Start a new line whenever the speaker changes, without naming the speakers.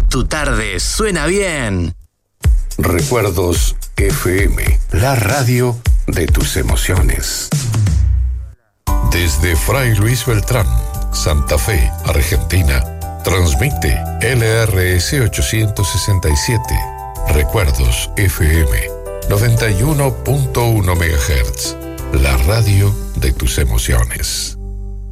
Tu tarde suena bien.
Recuerdos FM, la radio de tus emociones. Desde Fray Luis Beltrán, Santa Fe, Argentina, transmite LRS 867. Recuerdos FM 91.1 MHz, la radio de tus emociones.